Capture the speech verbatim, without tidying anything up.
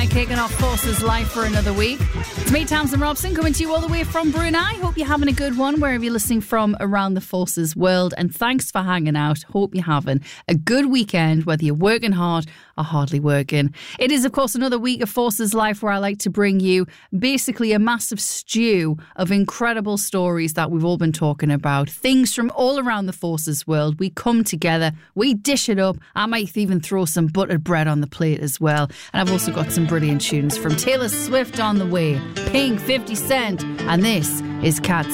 kicking off Forces Live for another week. It's me, Tamsin Robson, coming to you all the way from Brunei. Hope you're having a good one wherever you're listening from around the Forces world. And thanks for hanging out. Hope you're having a good weekend, whether you're working hard or hardly working. It is, of course, another week of Forces Live where I like to bring you basically a massive stew of incredible stories that we've all been talking about. Things from all around the Forces world. We come together, we dish it up. I might even throw some buttered bread on the plate as well. And I've also got some brilliant tunes from Taylor Swift on the way, Pink, fifty Cent, and this is Cat